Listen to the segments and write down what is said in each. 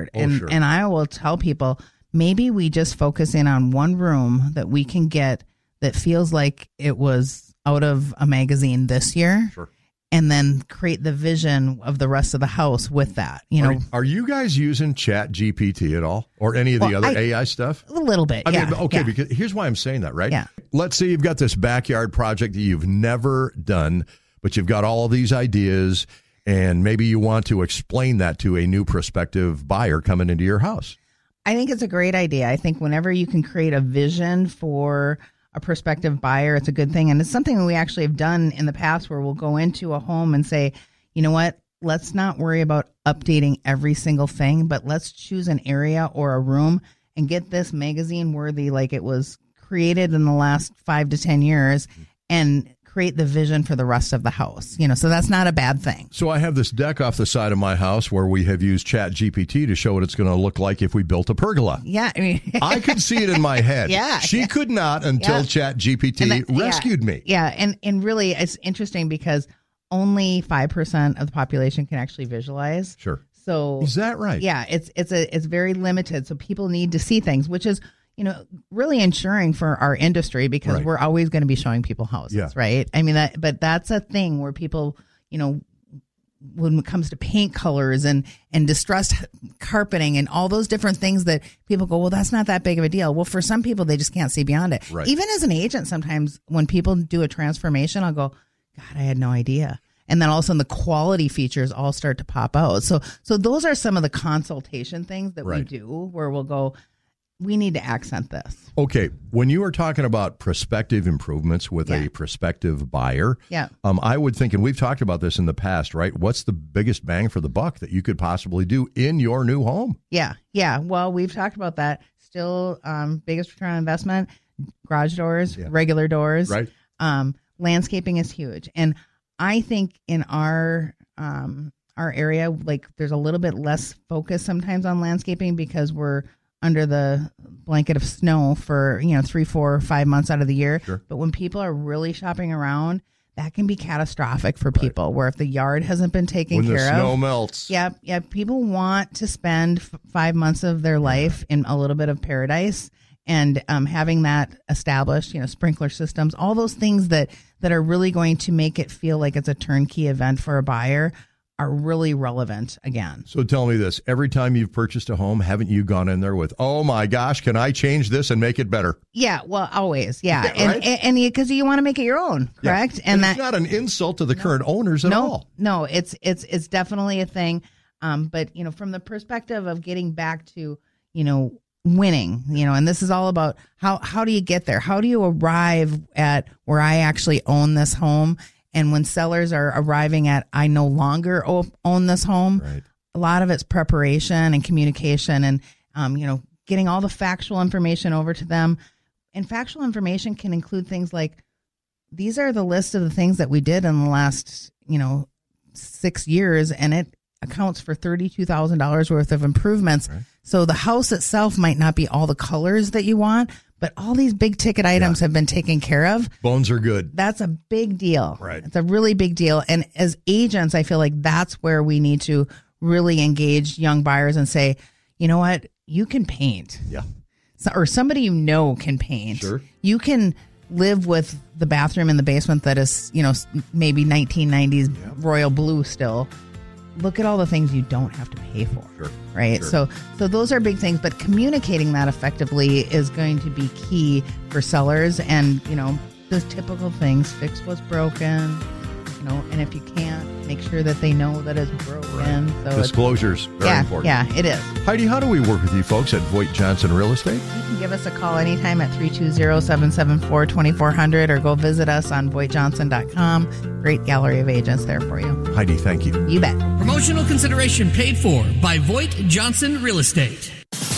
effort. And I will tell people, maybe we just focus in on one room that we can get that feels like it was out of a magazine this year. Sure. And then create the vision of the rest of the house with that. Are you guys using Chat GPT at all, or any of the other AI stuff? A little bit. I mean, okay, because here's why I'm saying that, right? Yeah. Let's say you've got this backyard project that you've never done, but you've got all these ideas, and maybe you want to explain that to a new prospective buyer coming into your house. I think it's a great idea. I think whenever you can create a vision for a prospective buyer, it's a good thing. And it's something we actually have done in the past where we'll go into a home and say, you know what, let's not worry about updating every single thing, but let's choose an area or a room and get this magazine worthy like it was created in the last 5 to 10 years and create the vision for the rest of the house. So that's not a bad thing. So I have this deck off the side of my house where we have used Chat GPT to show what it's going to look like if we built a pergola. Yeah. I mean, I could see it in my head. Yeah. She could not until Chat GPT rescued me. Yeah. And really it's interesting because only 5% of the population can actually visualize. Sure. So is that right? Yeah. It's very limited. So people need to see things, which is, really ensuring for our industry because we're always going to be showing people houses, right? I mean, but that's a thing where people, when it comes to paint colors and distressed carpeting and all those different things that people go, well, that's not that big of a deal. Well, for some people, they just can't see beyond it. Right. Even as an agent, sometimes when people do a transformation, I'll go, God, I had no idea. And then all of a sudden the quality features all start to pop out. So those are some of the consultation things that we do where we'll go, we need to accent this. Okay. When you are talking about prospective improvements with a prospective buyer, I would think, and we've talked about this in the past, right? What's the biggest bang for the buck that you could possibly do in your new home? Yeah. Yeah. Well, we've talked about that. Still, biggest return on investment, garage doors, regular doors. Right. Landscaping is huge. And I think in our area, like there's a little bit less focus sometimes on landscaping because we're under the blanket of snow for 3, 4, 5 months out of the year. Sure. But when people are really shopping around, that can be catastrophic for people where if the yard hasn't been taken care of. When the snow melts. Yeah. People want to spend 5 months of their life in a little bit of paradise. And having that established, sprinkler systems, all those things that are really going to make it feel like it's a turnkey event for a buyer are really relevant again. So tell me this, every time you've purchased a home, haven't you gone in there with, oh my gosh, can I change this and make it better? Yeah, well, always, yeah. And because you want to make it your own, correct? And it's not an insult to the current owners at all. No, it's definitely a thing. But, from the perspective of getting back to, winning, and this is all about how do you get there? How do you arrive at where I actually own this home? And when sellers are arriving at, I no longer own this home, a lot of it's preparation and communication and, getting all the factual information over to them. And factual information can include things like, these are the list of the things that we did in the last, 6 years, and it accounts for $32,000 worth of improvements. Right. So the house itself might not be all the colors that you want, but all these big ticket items have been taken care of. Bones are good. That's a big deal. Right. It's a really big deal. And as agents, I feel like that's where we need to really engage young buyers and say, you know what? You can paint. Yeah. Or somebody can paint. Sure. You can live with the bathroom in the basement that is, maybe 1990s royal blue still. Look at all the things you don't have to pay for, right? Sure. So those are big things, but communicating that effectively is going to be key for sellers. And, those typical things, fix what's broken, and if you can't, make sure that they know that it's broken. Right. So disclosures, very important. Yeah, it is. Heidi, how do we work with you folks at Voigt Johnson Real Estate? You can give us a call anytime at 320-774-2400 or go visit us on VoigtJohnson.com. Great gallery of agents there for you. Heidi, thank you. You bet. Promotional consideration paid for by Voigt Johnson Real Estate.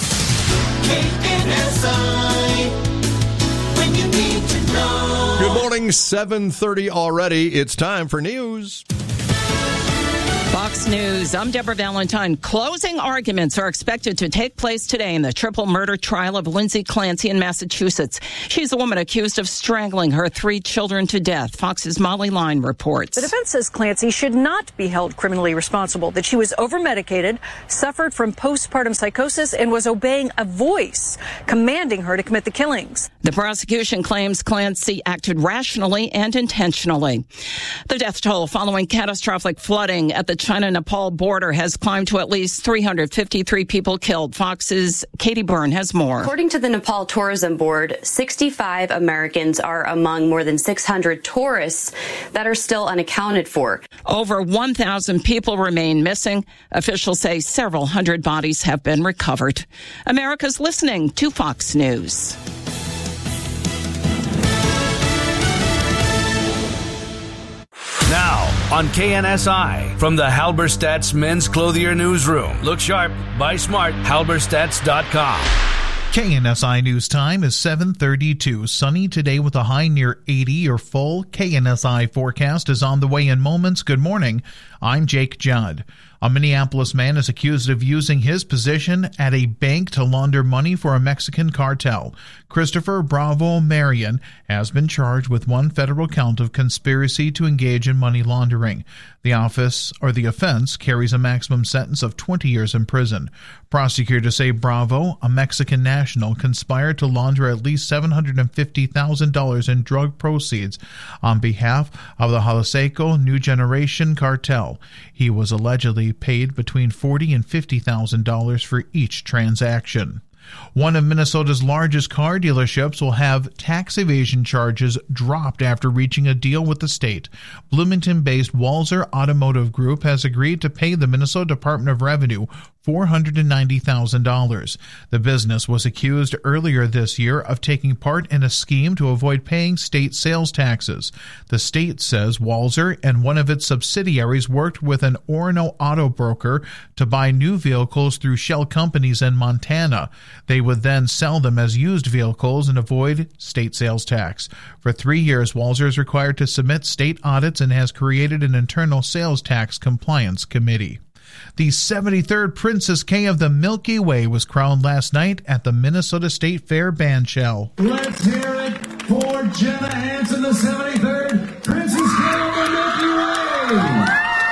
KNSI, when you need to know. Good morning, 7:30 already. It's time for news. Fox News, I'm Deborah Valentine. Closing arguments are expected to take place today in the triple murder trial of Lindsay Clancy in Massachusetts. She's a woman accused of strangling her 3 children to death. Fox's Molly Line reports. The defense says Clancy should not be held criminally responsible, that she was over-medicated, suffered from postpartum psychosis, and was obeying a voice commanding her to commit the killings. The prosecution claims Clancy acted rationally and intentionally. The death toll following catastrophic flooding at the China-Nepal border has climbed to at least 353 people killed. Fox's Katie Byrne has more. According to the Nepal Tourism Board, 65 Americans are among more than 600 tourists that are still unaccounted for. Over 1,000 people remain missing. Officials say several hundred bodies have been recovered. America's listening to Fox News. Now, on KNSI, from the Halberstadt's Men's Clothier Newsroom. Look sharp, buy smart, halberstadts.com. KNSI News Time is 7:32. Sunny today with a high near 80. Your full KNSI forecast is on the way in moments. Good morning. I'm Jake Judd. A Minneapolis man is accused of using his position at a bank to launder money for a Mexican cartel. Christopher Bravo Marion has been charged with 1 federal count of conspiracy to engage in money laundering. The offense carries a maximum sentence of 20 years in prison. Prosecutors say Bravo, a Mexican national, conspired to launder at least $750,000 in drug proceeds on behalf of the Jalisco New Generation cartel. He was allegedly paid between $40,000 and $50,000 for each transaction. One of Minnesota's largest car dealerships will have tax evasion charges dropped after reaching a deal with the state. Bloomington-based Walser Automotive Group has agreed to pay the Minnesota Department of Revenue $490,000. The business was accused earlier this year of taking part in a scheme to avoid paying state sales taxes. The state says Walser and one of its subsidiaries worked with an Orono auto broker to buy new vehicles through shell companies in Montana. They would then sell them as used vehicles and avoid state sales tax. For 3 years, Walser is required to submit state audits and has created an internal sales tax compliance committee. The 73rd Princess K of the Milky Way was crowned last night at the Minnesota State Fair Bandshell. Let's hear it for Jenna Hansen, the 73rd Princess K of the Milky Way.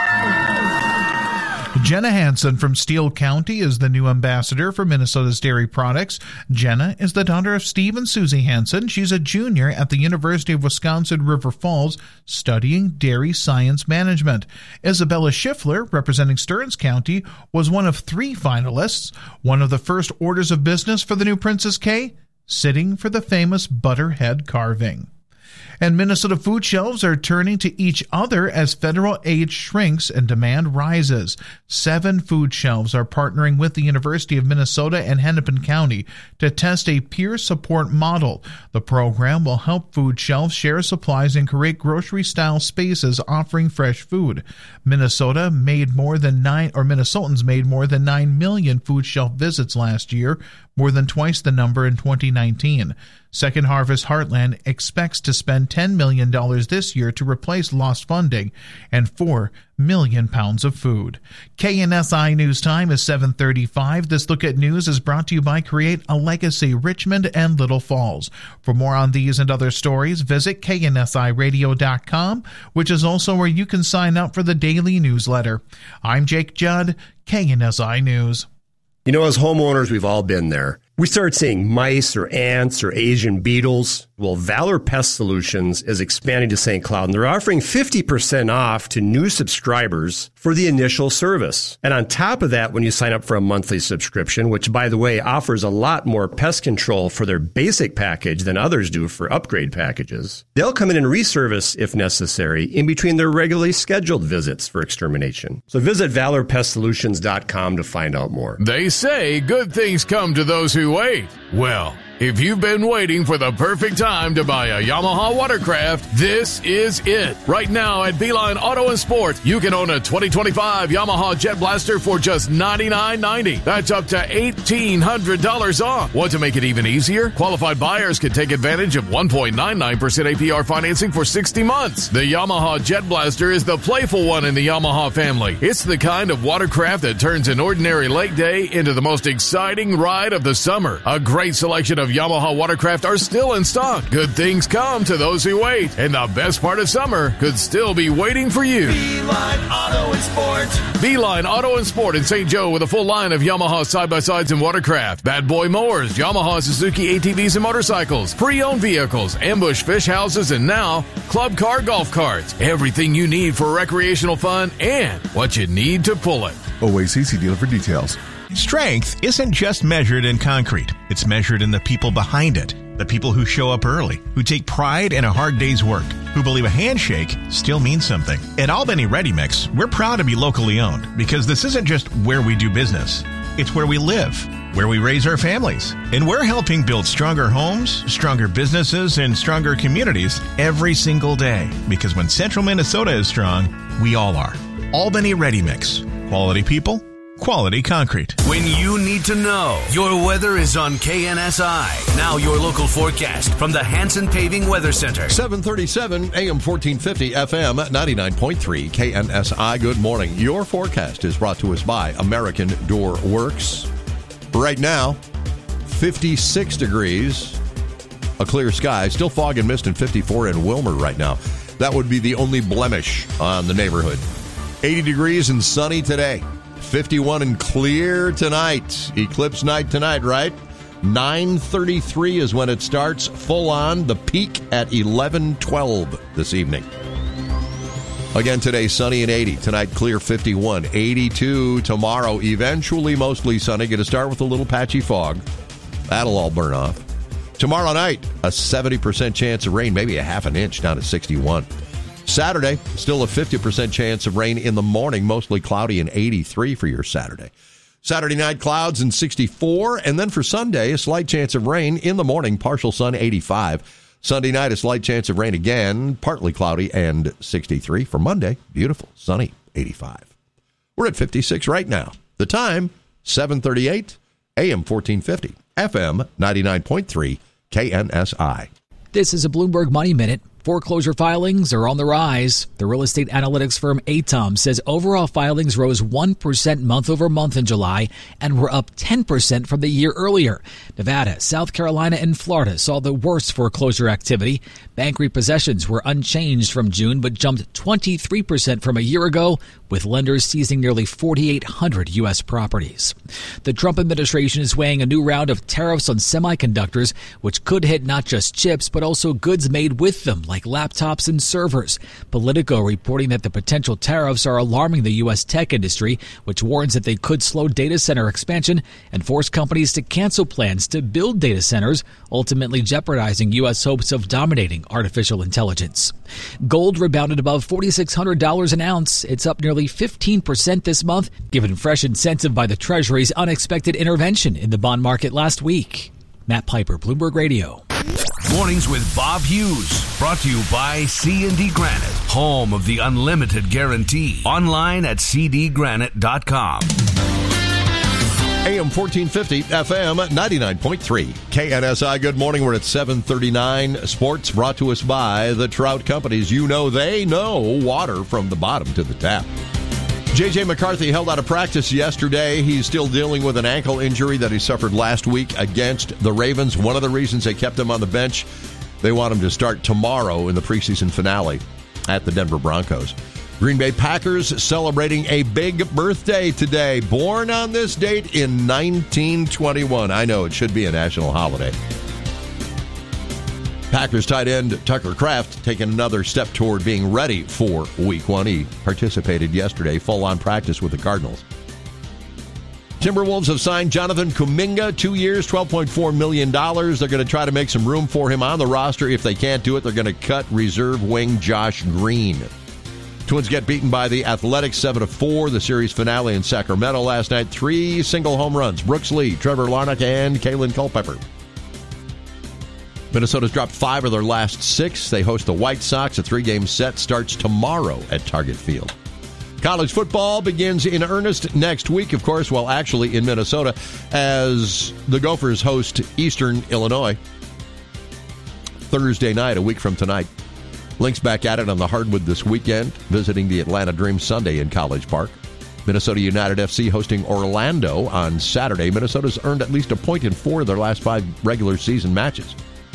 Jenna Hansen from Steele County is the new ambassador for Minnesota's dairy products. Jenna is the daughter of Steve and Susie Hansen. She's a junior at the University of Wisconsin River Falls studying dairy science management. Isabella Schiffler, representing Stearns County, was one of 3 finalists. One of the first orders of business for the new Princess K, sitting for the famous butterhead carving. And Minnesota food shelves are turning to each other as federal aid shrinks and demand rises. 7 food shelves are partnering with the University of Minnesota and Hennepin County to test a peer support model. The program will help food shelves share supplies and create grocery-style spaces offering fresh food. Minnesotans made more than 9 million food shelf visits last year, more than twice the number in 2019. Second Harvest Heartland expects to spend $10 million this year to replace lost funding and 4 million pounds of food. KNSI News Time is 7:35. This Look at News is brought to you by Create a Legacy, Richmond and Little Falls. For more on these and other stories, visit KNSIRadio.com, which is also where you can sign up for the daily newsletter. I'm Jake Judd, KNSI News. You know, as homeowners, we've all been there. We start seeing mice or ants or Asian beetles. Well, Valor Pest Solutions is expanding to St. Cloud, and they're offering 50% off to new subscribers for the initial service. And on top of that, when you sign up for a monthly subscription, which, by the way, offers a lot more pest control for their basic package than others do for upgrade packages, they'll come in and reservice if necessary in between their regularly scheduled visits for extermination. So visit ValorPestSolutions.com to find out more. They say good things come to those who wait. Well, If you've been waiting for the perfect time to buy a Yamaha watercraft, this is it. Right now at Beeline Auto and Sport, you can own a 2025 Yamaha Jet Blaster for just $99.90. That's up to $1,800 off. Want to make it even easier? Qualified buyers can take advantage of 1.99% APR financing for 60 months. The Yamaha Jet Blaster is the playful one in the Yamaha family. It's the kind of watercraft that turns an ordinary lake day into the most exciting ride of the summer. A great selection of Yamaha watercraft are still in stock. Good things come to those who wait, and the best part of summer could still be waiting for you. Beeline Auto and Sport. Beeline Auto and Sport in St. Joe with a full line of Yamaha side-by-sides and watercraft, Bad Boy mowers, Yamaha Suzuki ATVs and motorcycles, pre-owned vehicles, ambush fish houses, and now club car golf carts. Everything you need for recreational fun and what you need to pull it. OACC dealer for details. Strength isn't just measured in concrete. It's measured in the people behind it. The people who show up early, who take pride in a hard day's work, who believe a handshake still means something. At Albany Ready Mix, we're proud to be locally owned because this isn't just where we do business. It's where we live, where we raise our families. And we're helping build stronger homes, stronger businesses, and stronger communities every single day. Because when Central Minnesota is strong, we all are. Albany Ready Mix. Quality people, quality concrete. When you need to know, your weather is on KNSI. Now your local forecast from the Hanson Paving Weather Center. 737 AM 1450 FM 99.3 KNSI. Good morning. Your forecast is brought to us by American Door Works. Right now, 56 degrees, a clear sky, still fog and mist, and 54 in Wilmer right now. That would be the only blemish on the neighborhood. 80 degrees and sunny today. 51 and clear tonight. Eclipse night tonight, right? 9:33 is when it starts. Full on. The peak at 11:12 this evening. Again today, sunny and 80. Tonight, clear 51. 82 tomorrow. Eventually, mostly sunny. Going to start with a little patchy fog. That'll all burn off. Tomorrow night, a 70% chance of rain. Maybe a half an inch down to 61. Saturday, still a 50% chance of rain in the morning, mostly cloudy and 83 for your Saturday. Saturday night, clouds and 64. And then for Sunday, a slight chance of rain in the morning, partial sun, 85. Sunday night, a slight chance of rain again, partly cloudy and 63. For Monday, beautiful, sunny, 85. We're at 56 right now. The time, 7:38, AM 1450, FM 99.3, KNSI. This is a Bloomberg Money Minute. Foreclosure filings are on the rise. The real estate analytics firm ATOM says overall filings rose 1% month over month in July and were up 10% from the year earlier. Nevada, South Carolina, and Florida saw the worst foreclosure activity. Bank repossessions were unchanged from June but jumped 23% from a year ago, with lenders seizing nearly 4,800 U.S. properties. The Trump administration is weighing a new round of tariffs on semiconductors, which could hit not just chips but also goods made with them, like laptops and servers. Politico reporting that the potential tariffs are alarming the U.S. tech industry, which warns that they could slow data center expansion and force companies to cancel plans to build data centers, ultimately jeopardizing U.S. hopes of dominating artificial intelligence. Gold rebounded above $4,600 an ounce. It's up nearly 15% this month, given fresh incentive by the Treasury's unexpected intervention in the bond market last week. Matt Piper, Bloomberg Radio. Mornings with Bob Hughes, brought to you by C&D Granite, home of the unlimited guarantee. Online at cdgranite.com. AM 1450, FM 99.3, KNSI. Good morning. We're at 7:39. Sports brought to us by the Trout Companies. You know they know water from the bottom to the tap. J.J. McCarthy held out of practice yesterday. He's still dealing with an ankle injury that he suffered last week against the Ravens. One of the reasons they kept him on the bench, they want him to start tomorrow in the preseason finale at the Denver Broncos. Green Bay Packers celebrating a big birthday today. Born on this date in 1921. I know it should be a national holiday. Packers tight end Tucker Kraft taking another step toward being ready for Week 1. He participated yesterday, full-on practice with the Cardinals. Timberwolves have signed Jonathan Kuminga, 2 years, $12.4 million. They're going to try to make some room for him on the roster. If they can't do it, they're going to cut reserve wing Josh Green. Twins get beaten by the Athletics 7-4. The series finale in Sacramento last night. 3 single home runs. Brooks Lee, Trevor Larnach, and Kalen Culpepper. Minnesota's dropped 5 of their last 6. They host the White Sox. A 3-game set starts tomorrow at Target Field. College football begins in earnest next week, of course, well, actually in Minnesota, as the Gophers host Eastern Illinois Thursday night, a week from tonight. Lynx back at it on the hardwood this weekend, visiting the Atlanta Dream Sunday in College Park. Minnesota United FC hosting Orlando on Saturday. Minnesota's earned at least a point in 4 of their last 5 regular season matches.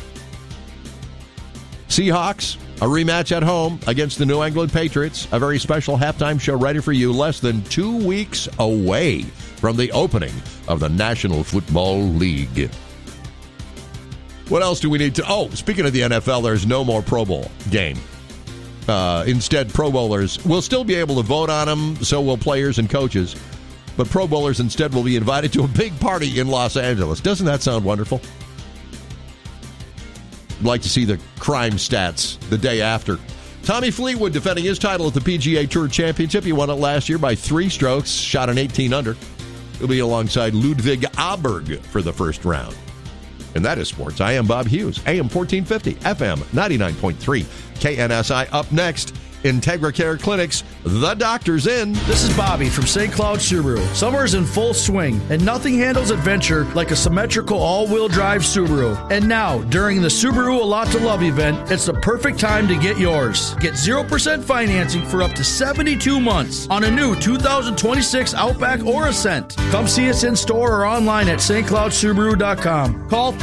Seahawks, a rematch at home against the New England Patriots. A very special halftime show ready for you less than 2 weeks away from the opening of the National Football League. What else do we need to... Oh, speaking of the NFL, there's no more Pro Bowl game. Instead, Pro Bowlers will still be able to vote on them, so will players and coaches. But Pro Bowlers instead will be invited to a big party in Los Angeles. Doesn't that sound wonderful? I'd like to see the crime stats the day after. Tommy Fleetwood defending his title at the PGA Tour Championship. He won it last year by 3 strokes, shot an 18 under. He'll be alongside Ludwig Aberg for the first round. And that is sports. I am Bob Hughes, AM 1450, FM 99.3, KNSI. Up next, IntegraCare Clinics, the doctor's in. This is Bobby from St. Cloud Subaru. Summer's in full swing, and nothing handles adventure like a symmetrical all-wheel drive Subaru. And now, during the Subaru A Lot to Love event, it's the perfect time to get yours. Get 0% financing for up to 72 months on a new 2026 Outback or Ascent. Come see us in store or online at stcloudsubaru.com. Call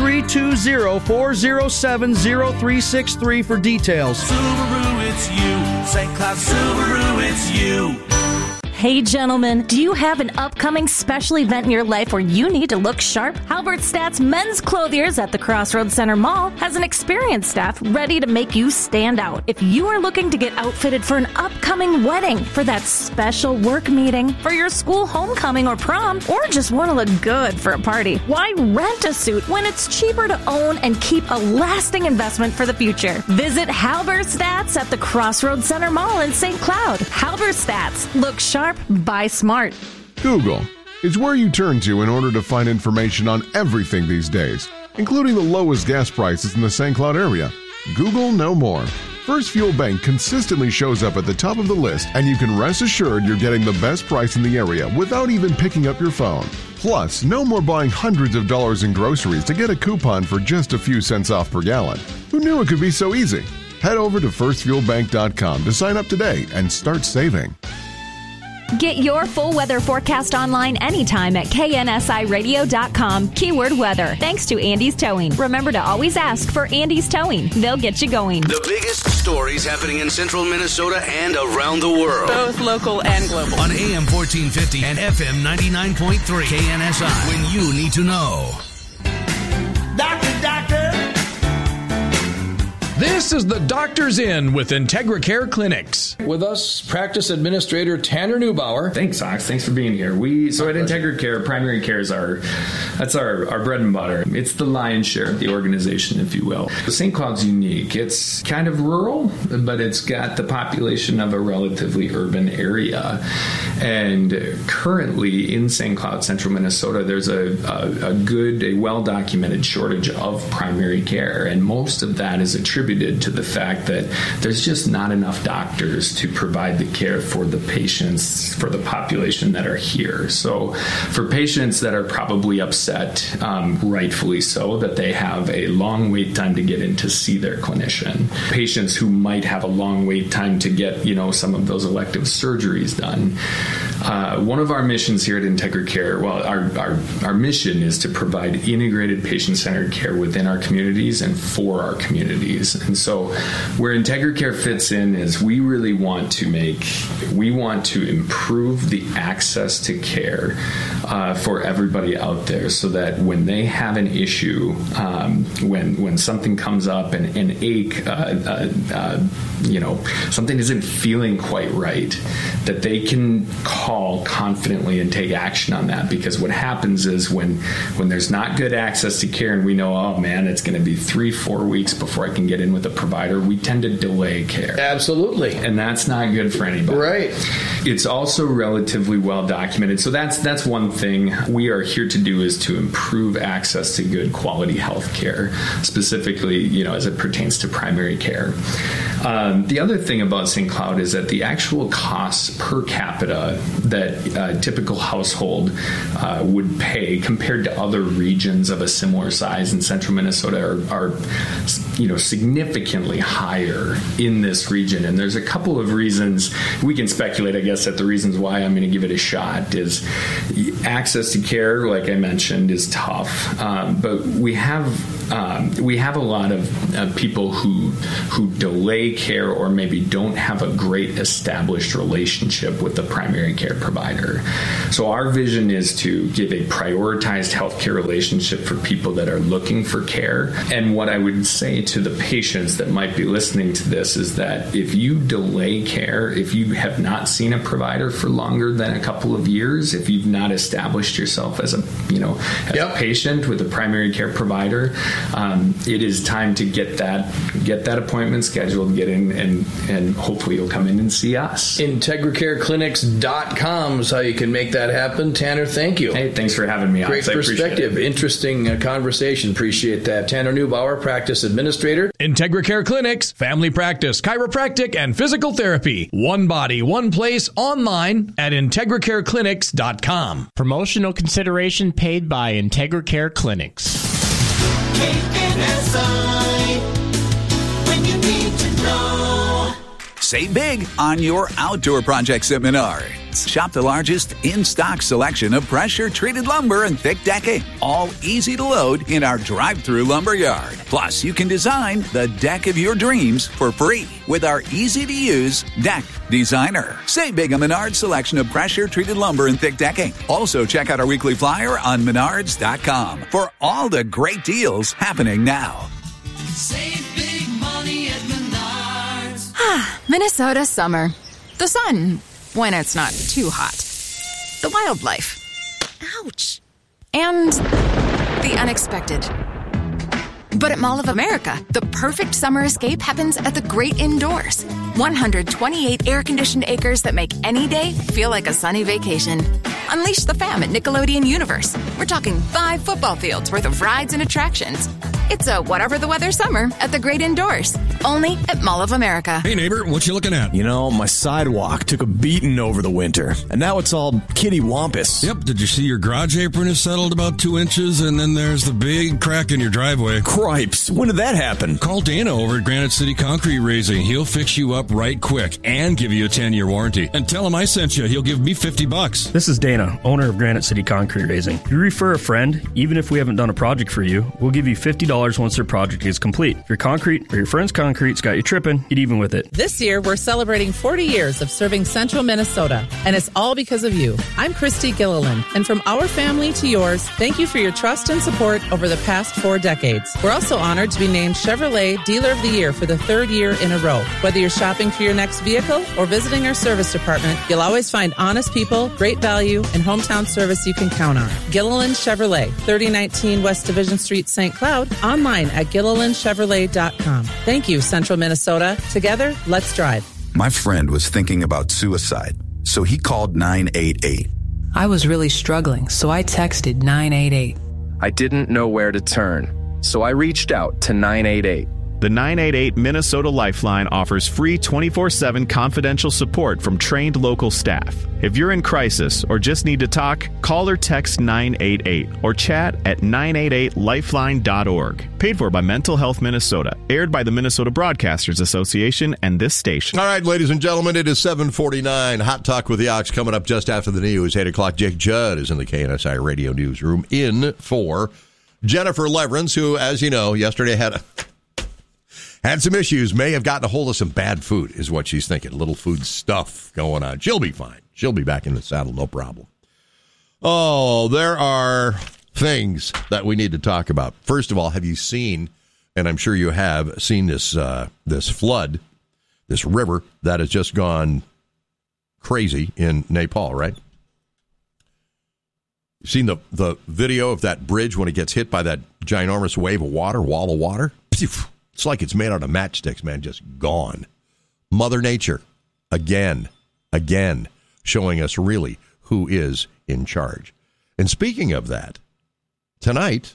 320-407-0363 for details. Subaru, it's you. St. Cloud Subaru, it's you. Hey gentlemen, do you have an upcoming special event in your life where you need to look sharp? Halbert Stats Men's Clothiers at the Crossroads Center Mall has an experienced staff ready to make you stand out. If you are looking to get outfitted for an upcoming wedding, for that special work meeting, for your school homecoming or prom, or just want to look good for a party, why rent a suit when it's cheaper to own and keep a lasting investment for the future? Visit Halbert Stats at the Crossroads Center Mall in St. Cloud. Halbert Stats. Look sharp. Buy smart. Google is where you turn to in order to find information on everything these days, including the lowest gas prices in the St. Cloud area. Google no more. First Fuel Bank consistently shows up at the top of the list, and you can rest assured you're getting the best price in the area without even picking up your phone. Plus, no more buying hundreds of dollars in groceries to get a coupon for just a few cents off per gallon. Who knew it could be so easy? Head over to firstfuelbank.com to sign up today and start saving. Get your full weather forecast online anytime at knsiradio.com. Keyword weather. Thanks to Andy's Towing. Remember to always ask for Andy's Towing. They'll get you going. The biggest stories happening in central Minnesota and around the world. Both local and global. On AM 1450 and FM 99.3 KNSI. When you need to know. Doctor. This is the Doctor's In with IntegraCare Clinics. With us, practice administrator Tanner Neubauer. Thanks, Ox. Thanks for being here. So at IntegraCare, primary care is our bread and butter. It's the lion's share of the organization, if you will. St. Cloud's unique. It's kind of rural, but it's got the population of a relatively urban area. And currently in St. Cloud, central Minnesota, there's a well-documented shortage of primary care. And most of that is attributed to the fact that there's just not enough doctors to provide the care for the patients, for the population that are here. So for patients that are probably upset, rightfully so, that they have a long wait time to get in to see their clinician. Patients who might have a long wait time to get, some of those elective surgeries done. One of our missions here at IntegraCare, our mission is to provide integrated patient-centered care within our communities and for our communities. And so where IntegraCare fits in is we want to improve the access to care for everybody out there, so that when they have an issue, when something comes up, an ache, something isn't feeling quite right, that they can call call confidently and take action on that, because what happens is when there's not good access to care and we know, oh man, it's going to be 3-4 weeks before I can get in with a provider, we tend to delay care. Absolutely. And that's not good for anybody. Right. It's also relatively well documented. So that's one thing we are here to do, is to improve access to good quality health care, specifically, as it pertains to primary care. The other thing about St. Cloud is that the actual costs per capita that a typical household would pay compared to other regions of a similar size in central Minnesota are significantly higher in this region. And there's a couple of reasons. We can speculate, I guess, at the reasons why. I'm going to give it a shot. Is access to care, like I mentioned, is tough, but we have a lot of people who delay care or maybe don't have a great established relationship with the primary care provider. So our vision is to give a prioritized healthcare relationship for people that are looking for care. And what I would say to the patients that might be listening to this is that if you delay care, if you have not seen a provider for longer than a couple of years, if you've not established yourself as a patient with a primary care provider, it is time to get that appointment scheduled, get in, and hopefully you'll come in and see us. IntegraCareClinics.com is how you can make that happen. Tanner, thank you. Hey, thanks for having me on. Great perspective. Interesting conversation. Appreciate that. Tanner Neubauer, Practice Administrator. IntegraCare Clinics, family practice, chiropractic, and physical therapy. One body, one place, online at IntegraCareClinics.com. Promotional consideration paid by IntegraCare Clinics. KNSI, when you need to know. Save big on your outdoor projects at Menards. Shop the largest in-stock selection of pressure-treated lumber and thick decking, all easy to load in our drive-through lumber yard. Plus, you can design the deck of your dreams for free with our easy-to-use Deck Designer. Save big on Menards' selection of pressure-treated lumber and thick decking. Also, check out our weekly flyer on Menards.com for all the great deals happening now. Save big money at Menards. Minnesota summer. The sun, when it's not too hot. The wildlife. Ouch. And the unexpected. But at Mall of America, the perfect summer escape happens at the great indoors. 128 air-conditioned acres that make any day feel like a sunny vacation. Unleash the fam at Nickelodeon Universe. We're talking 5 football fields worth of rides and attractions. It's a whatever the weather summer at the great indoors. Only at Mall of America. Hey neighbor, what you looking at? My sidewalk took a beating over the winter, and now it's all kitty wampus. Yep, did you see your garage apron is settled about 2 inches, and then there's the big crack in your driveway? Cripes, when did that happen? Call Dana over at Granite City Concrete Raising. He'll fix you up right quick and give you a 10-year warranty. And tell him I sent you. He'll give me $50. This is Dana, owner of Granite City Concrete Raising. If you refer a friend, even if we haven't done a project for you, we'll give you $50 once their project is complete. If your concrete or your friend's concrete's got you tripping, get even with it. This year, we're celebrating 40 years of serving Central Minnesota, and it's all because of you. I'm Christy Gilliland, and from our family to yours, thank you for your trust and support over the past 4 decades. We're also honored to be named Chevrolet Dealer of the Year for the 3rd year in a row. Whether you're shopping for your next vehicle or visiting our service department, you'll always find honest people, great value, and hometown service you can count on. Gilliland Chevrolet, 3019 West Division Street, St. Cloud, online at GillilandChevrolet.com. Thank you, Central Minnesota. Together, let's drive. My friend was thinking about suicide, so he called 988. I was really struggling, so I texted 988. I didn't know where to turn, so I reached out to 988. The 988 Minnesota Lifeline offers free 24/7 confidential support from trained local staff. If you're in crisis or just need to talk, call or text 988 or chat at 988lifeline.org. Paid for by Mental Health Minnesota. Aired by the Minnesota Broadcasters Association and this station. All right, ladies and gentlemen, it is 7:49. Hot Talk with the Ox coming up just after the news. 8 o'clock, Jake Judd is in the KNSI Radio Newsroom in for Jennifer Leverance, who, as you know, yesterday had some issues, may have gotten a hold of some bad food, is what she's thinking. Little food stuff going on. She'll be fine. She'll be back in the saddle, no problem. Oh, there are things that we need to talk about. First of all, have you seen, and I'm sure you have, seen this flood, this river that has just gone crazy in Nepal, right? You've seen the video of that bridge when it gets hit by that ginormous wave of water, wall of water? It's like it's made out of matchsticks, man, just gone. Mother Nature, again, showing us really who is in charge. And speaking of that, tonight,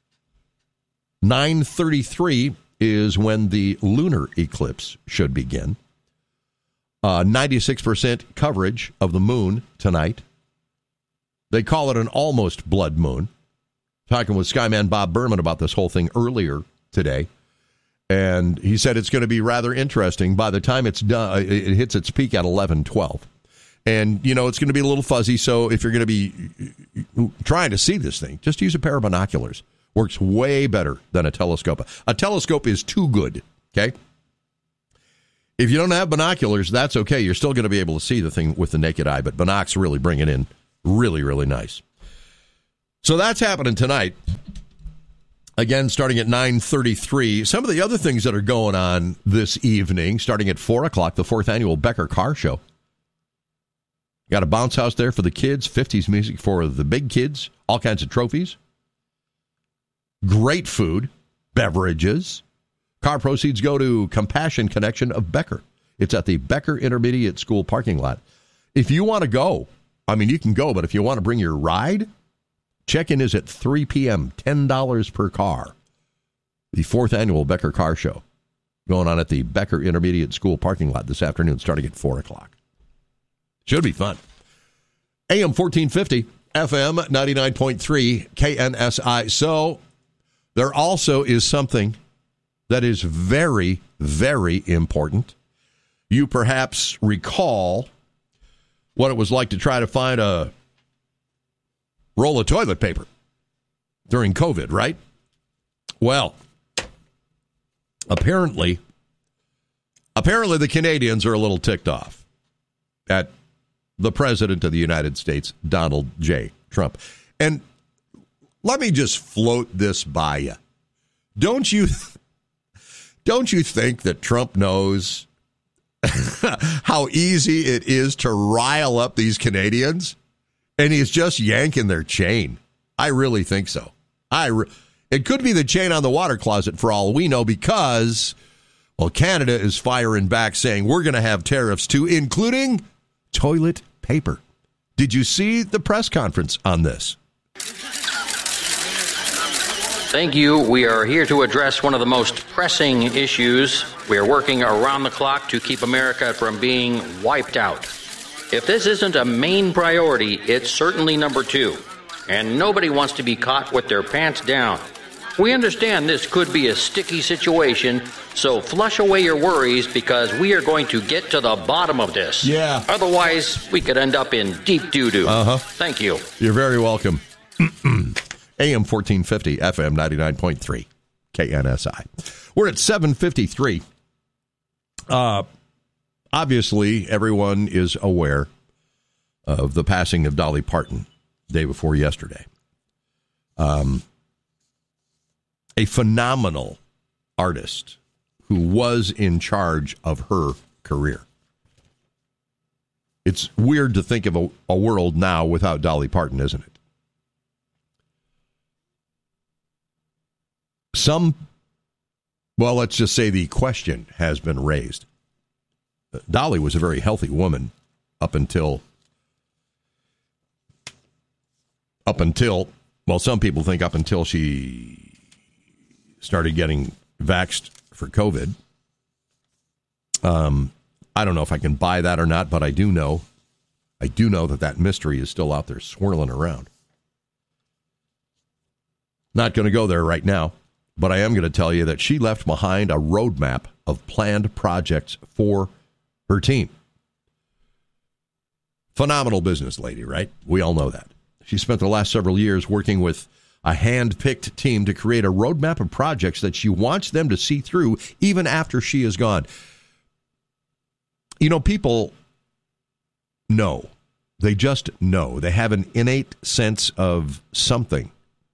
9:33 is when the lunar eclipse should begin. 96% coverage of the moon tonight. They call it an almost blood moon. Talking with Skyman Bob Berman about this whole thing earlier today. And he said it's going to be rather interesting. By the time it's done, it hits its peak at 11:12. And, it's going to be a little fuzzy. So if you're going to be trying to see this thing, just use a pair of binoculars. Works way better than a telescope. A telescope is too good, okay? If you don't have binoculars, that's okay. You're still going to be able to see the thing with the naked eye. But binocs really bring it in really, really nice. So that's happening tonight. Again, starting at 9:33. Some of the other things that are going on this evening, starting at 4 o'clock, the 4th annual Becker Car Show. Got a bounce house there for the kids, 50s music for the big kids, all kinds of trophies. Great food, beverages. Car proceeds go to Compassion Connection of Becker. It's at the Becker Intermediate School parking lot. If you want to go, you can go, but if you want to bring your ride, check-in is at 3 p.m., $10 per car. The 4th annual Becker Car Show going on at the Becker Intermediate School parking lot this afternoon, starting at 4 o'clock. Should be fun. AM 1450, FM 99.3, KNSI. So there also is something that is very, very important. You perhaps recall what it was like to try to find a roll of toilet paper during COVID, right? Well, apparently the Canadians are a little ticked off at the President of the United States, Donald J. Trump. And let me just float this by you. Don't you think that Trump knows how easy it is to rile up these Canadians? And he's just yanking their chain. I really think so. It could be the chain on the water closet for all we know because, Canada is firing back saying we're going to have tariffs too, including toilet paper. Did you see the press conference on this? Thank you. We are here to address one of the most pressing issues. We are working around the clock to keep America from being wiped out. If this isn't a main priority, it's certainly number 2. And nobody wants to be caught with their pants down. We understand this could be a sticky situation, so flush away your worries because we are going to get to the bottom of this. Yeah. Otherwise, we could end up in deep doo-doo. Thank you. You're very welcome. AM 1450, FM 99.3, KNSI. We're at 7:53. Obviously, everyone is aware of the passing of Dolly Parton day before yesterday. A phenomenal artist who was in charge of her career. It's weird to think of a world now without Dolly Parton, isn't it? Let's just say the question has been raised. Dolly was a very healthy woman up until, some people think up until she started getting vaxxed for COVID. I don't know if I can buy that or not, but I do know that mystery is still out there swirling around. Not going to go there right now, but I am going to tell you that she left behind a roadmap of planned projects for her team. Phenomenal business lady, right? We all know that. She spent the last several years working with a hand-picked team to create a roadmap of projects that she wants them to see through even after she is gone. People know. They just know. They have an innate sense of something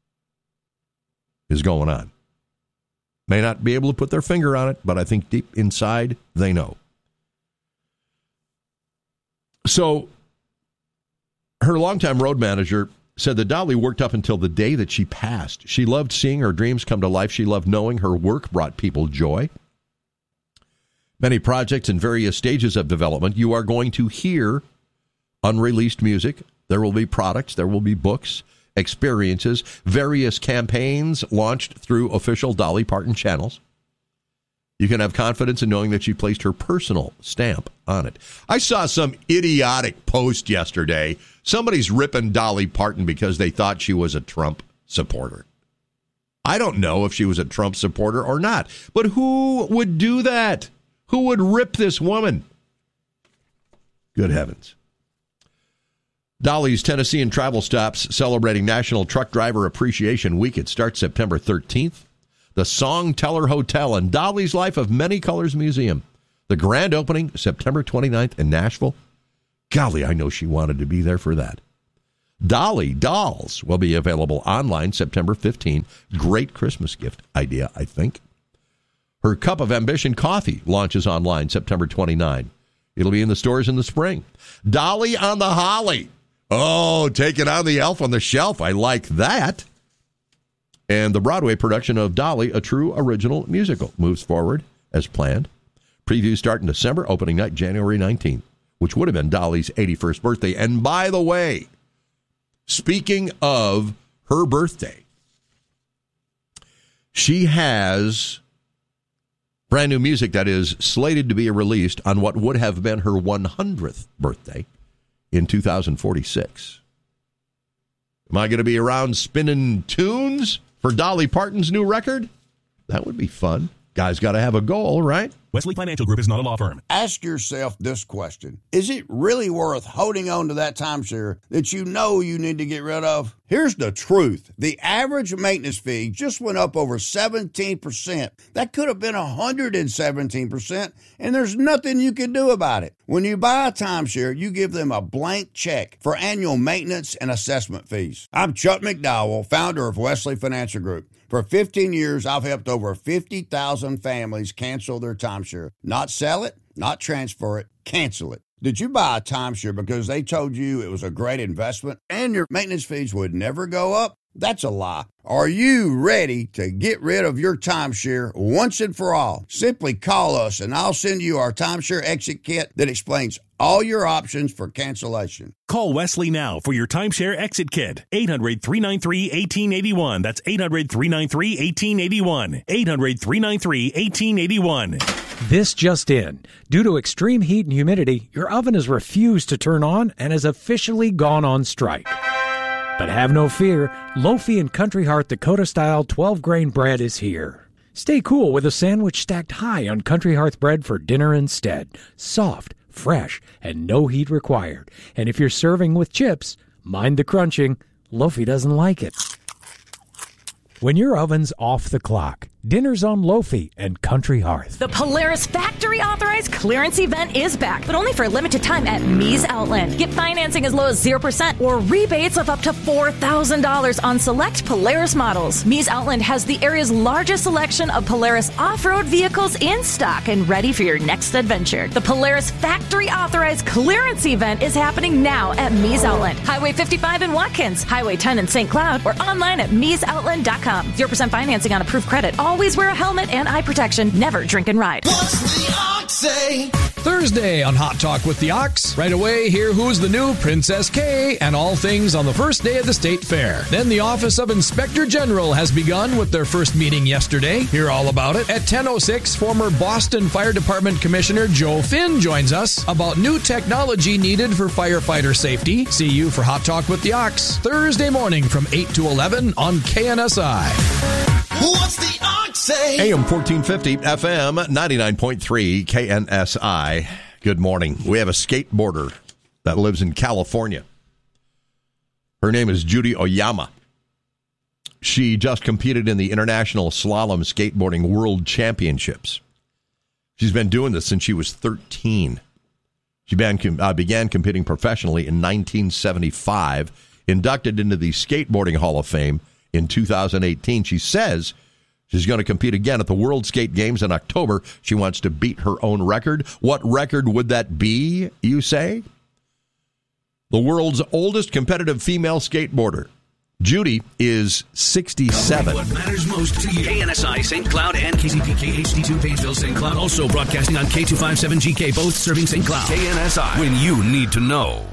is going on. May not be able to put their finger on it, but I think deep inside, they know. So her longtime road manager said that Dolly worked up until the day that she passed. She loved seeing her dreams come to life. She loved knowing her work brought people joy. Many projects in various stages of development. You are going to hear unreleased music. There will be products. There will be books, experiences, various campaigns launched through official Dolly Parton channels. You can have confidence in knowing that she placed her personal stamp on it. I saw some idiotic post yesterday. Somebody's ripping Dolly Parton because they thought she was a Trump supporter. I don't know if she was a Trump supporter or not, but who would do that? Who would rip this woman? Good heavens. Dolly's Tennessee and travel stops celebrating National Truck Driver Appreciation Week. It starts September 13th. The Song Teller Hotel and Dolly's Life of Many Colors Museum. The grand opening, September 29th in Nashville. Golly, I know she wanted to be there for that. Dolly Dolls will be available online September 15. Great Christmas gift idea, I think. Her Cup of Ambition coffee launches online September 29. It'll be in the stores in the spring. Dolly on the Holly. Oh, taking on the elf on the shelf. I like that. And the Broadway production of Dolly, a true original musical, moves forward as planned. Previews start in December, opening night January 19th, which would have been Dolly's 81st birthday. And by the way, speaking of her birthday, she has brand new music that is slated to be released on what would have been her 100th birthday in 2046. Am I going to be around spinning tunes for Dolly Parton's new record? That would be fun. Guy's got to have a goal, right? Wesley Financial Group is not a law firm. Ask yourself this question. Is it really worth holding on to that timeshare that you know you need to get rid of? Here's the truth. The average maintenance fee just went up over 17%. That could have been 117%, and there's nothing you can do about it. When you buy a timeshare, you give them a blank check for annual maintenance and assessment fees. I'm Chuck McDowell, founder of Wesley Financial Group. For 15 years, I've helped over 50,000 families cancel their timeshare. Not sell it, not transfer it, cancel it. Did you buy a timeshare because they told you it was a great investment and your maintenance fees would never go up? That's a lie. Are you ready to get rid of your timeshare once and for all? Simply call us and I'll send you our timeshare exit kit that explains all your options for cancellation. Call Wesley now for your timeshare exit kit. 800-393-1881. That's 800-393-1881. 800-393-1881. This just in. Due to extreme heat and humidity, your oven has refused to turn on and has officially gone on strike. But have no fear, Lofi and Country Heart Dakota-style 12-grain bread is here. Stay cool with a sandwich stacked high on Country Hearth bread for dinner instead. Soft, fresh, and no heat required. And if you're serving with chips, mind the crunching. Lofi doesn't like it. When your oven's off the clock, dinner's on Lofi and Country Hearth. The Polaris Factory Authorized Clearance Event is back, but only for a limited time at Mees Outland. Get financing as low as 0% or rebates of up to $4,000 on select Polaris models. Mees Outland has the area's largest selection of Polaris off-road vehicles in stock and ready for your next adventure. The Polaris Factory Authorized Clearance Event is happening now at Mees Outland. Highway 55 in Watkins, Highway 10 in St. Cloud, or online at meesoutland.com. 0% financing on approved credit. Always wear a helmet and eye protection. Never drink and ride. What's the Ox say? Thursday on Hot Talk with the Ox. Right away, hear who's the new Princess K and all things on the first day of the state fair. Then the Office of Inspector General has begun with their first meeting yesterday. Hear all about it. At 10:06, former Boston Fire Department Commissioner Joe Finn joins us about new technology needed for firefighter safety. See you for Hot Talk with the Ox Thursday morning from 8 to 11 on KNSI. What's the Ox say? AM 1450, FM 99.3, KNSI. Good morning. We have a skateboarder that lives in California. Her name is Judy Oyama. She just competed in the International Slalom Skateboarding World Championships. She's been doing this since she was 13. She began competing professionally in 1975, inducted into the Skateboarding Hall of Fame in 2018. She says she's going to compete again at the World Skate Games in October. She wants to beat her own record. What record would that be, you say? the world's oldest competitive female skateboarder. Judy is 67. What matters most to you. KNSI St. Cloud and KZPK HD2 Painesville St. Cloud. Also broadcasting on K257GK, both serving St. Cloud. KNSI, when you need to know.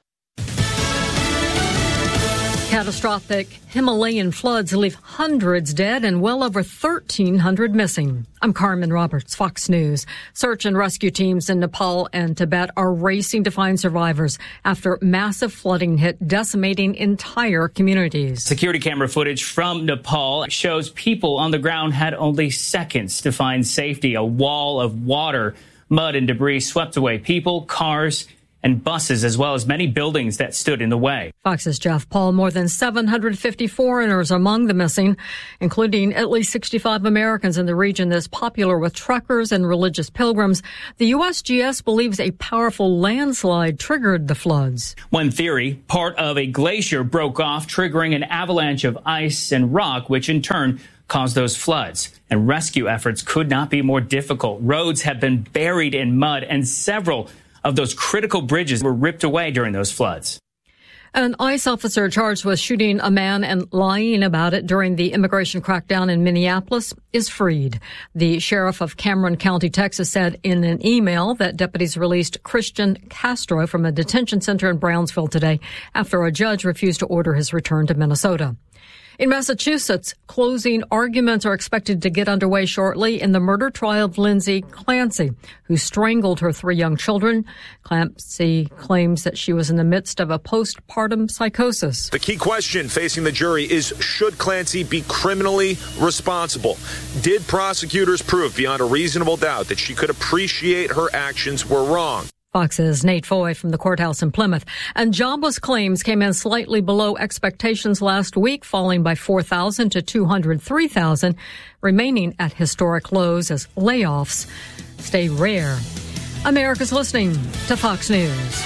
Catastrophic Himalayan floods leave hundreds dead and well over 1,300 missing. I'm Carmen Roberts, Fox News. Search and rescue teams in Nepal and Tibet are racing to find survivors after massive flooding hit, decimating entire communities. Security camera footage from Nepal shows people on the ground had only seconds to find safety. A wall of water, mud, and debris swept away people, cars, and buses, as well as many buildings that stood in the way. Fox's Jeff Paul. More than 750 foreigners among the missing, including at least 65 Americans in the region that's popular with truckers and religious pilgrims. The USGS believes a powerful landslide triggered the floods. One theory, part of a glacier broke off, triggering an avalanche of ice and rock, which in turn caused those floods. And rescue efforts could not be more difficult. Roads have been buried in mud, and several of those critical bridges were ripped away during those floods. An ICE officer charged with shooting a man and lying about it during the immigration crackdown in Minneapolis is freed. The sheriff of Cameron County, Texas, said in an email that deputies released Christian Castro from a detention center in Brownsville today after a judge refused to order his return to Minnesota. In Massachusetts, closing arguments are expected to get underway shortly in the murder trial of Lindsay Clancy, who strangled her 3 young children. Clancy claims that she was in the midst of a postpartum psychosis. The key question facing the jury is, should Clancy be criminally responsible? Did prosecutors prove beyond a reasonable doubt that she could appreciate her actions were wrong? Fox's Nate Foy from the courthouse in Plymouth. And jobless claims came in slightly below expectations last week, falling by 4,000 to 203,000, remaining at historic lows as layoffs stay rare. America's listening to Fox News.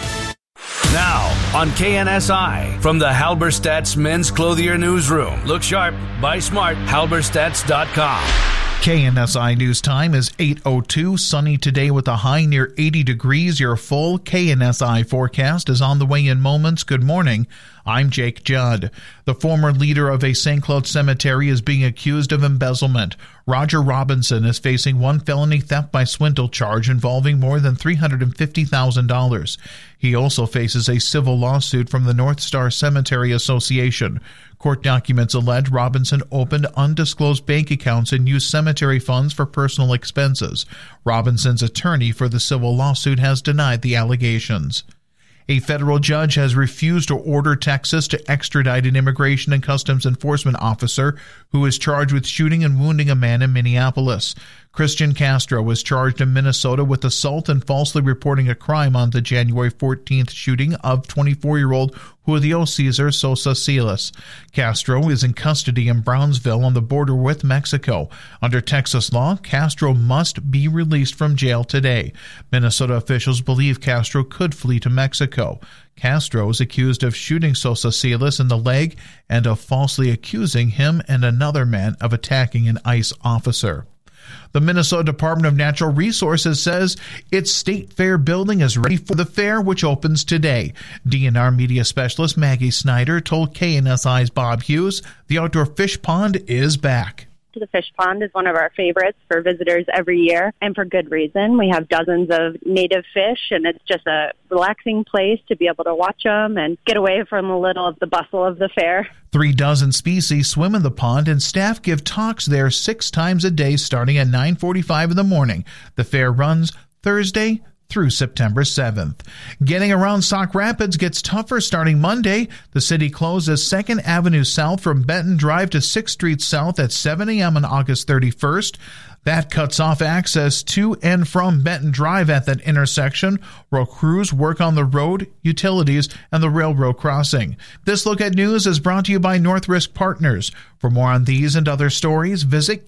Now on KNSI, from the Halberstadt's Men's Clothier Newsroom. Look sharp, buy smart, halberstadts.com. KNSI News Time is 8:02. Sunny today with a high near 80 degrees. Your full KNSI forecast is on the way in moments. Good morning. I'm Jake Judd. The former leader of a St. Cloud cemetery is being accused of embezzlement. Roger Robinson is facing one felony theft by swindle charge involving more than $350,000. He also faces a civil lawsuit from the North Star Cemetery Association. Court documents allege Robinson opened undisclosed bank accounts and used cemetery funds for personal expenses. Robinson's attorney for the civil lawsuit has denied the allegations. A federal judge has refused to order Texas to extradite an Immigration and Customs Enforcement officer who is charged with shooting and wounding a man in Minneapolis. Christian Castro was charged in Minnesota with assault and falsely reporting a crime on the January 14th shooting of 24-year-old Julio Cesar Sosa Silas. Castro is in custody in Brownsville on the border with Mexico. Under Texas law, Castro must be released from jail today. Minnesota officials believe Castro could flee to Mexico. Castro is accused of shooting Sosa Silas in the leg and of falsely accusing him and another man of attacking an ICE officer. The Minnesota Department of Natural Resources says its State Fair building is ready for the fair, which opens today. DNR media specialist Maggie Snyder told KNSI's Bob Hughes the outdoor fish pond is back. The fish pond is one of our favorites for visitors every year, and for good reason. We have dozens of native fish, and it's just a relaxing place to be able to watch them and get away from a little of the bustle of the fair. 36 species swim in the pond, and staff give talks there 6 times a day starting at 9:45 in the morning. The fair runs Thursday through September 7th. Getting around Sauk Rapids gets tougher starting Monday. The city closes 2nd Avenue South from Benton Drive to 6th Street South at 7 a.m. on August 31st. That cuts off access to and from Benton Drive at that intersection, where crews work on the road, utilities, and the railroad crossing. This Look at News is brought to you by North Risk Partners. For more on these and other stories, visit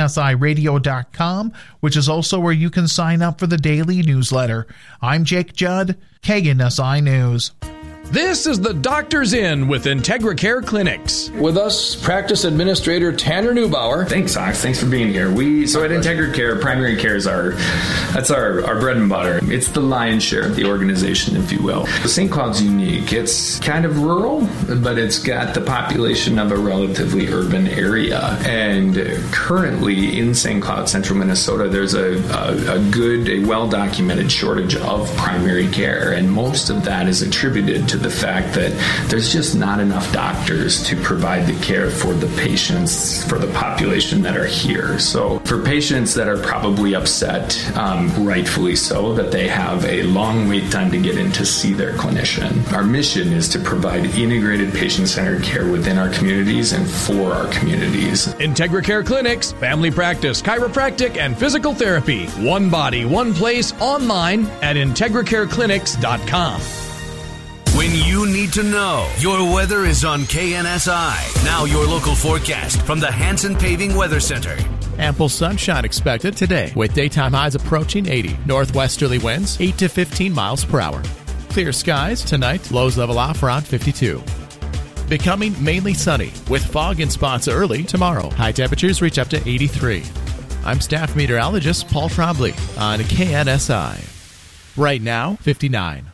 KNSIRadio.com, which is also where you can sign up for the daily newsletter. I'm Jake Judd, KNSI News. This is the Doctor's In with IntegraCare Clinics. With us, practice administrator Tanner Neubauer. Thanks, Ox. Thanks for being here. So at IntegraCare, primary care is our bread and butter. It's the lion's share of the organization, if you will. St. Cloud's unique. It's kind of rural, but it's got the population of a relatively urban area. And currently in St. Cloud, central Minnesota, there's a well-documented shortage of primary care. And most of that is attributed to the fact that there's just not enough doctors to provide the care for the patients, for the population that are here. So for patients that are probably upset, rightfully so, that they have a long wait time to get in to see their clinician. Our mission is to provide integrated patient-centered care within our communities and for our communities. IntegraCare Clinics, family practice, chiropractic, and physical therapy. One body, one place, online at IntegraCareClinics.com. When you need to know, your weather is on KNSI. Now your local forecast from the Hanson Paving Weather Center. Ample sunshine expected today with daytime highs approaching 80. Northwesterly winds 8 to 15 miles per hour. Clear skies tonight, lows level off around 52. Becoming mainly sunny with fog in spots early tomorrow. High temperatures reach up to 83. I'm staff meteorologist Paul Trombley on KNSI. Right now, 59.